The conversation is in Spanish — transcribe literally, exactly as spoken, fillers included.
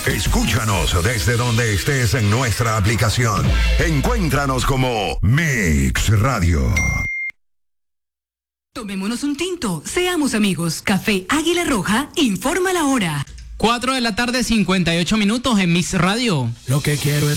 Escúchanos desde donde estés en nuestra aplicación. Encuéntranos como Mix Radio. Tomémonos un tinto, seamos amigos. Café Águila Roja informa la hora. cuatro de la tarde, cincuenta y ocho minutos en Mix Radio. Lo que quiero es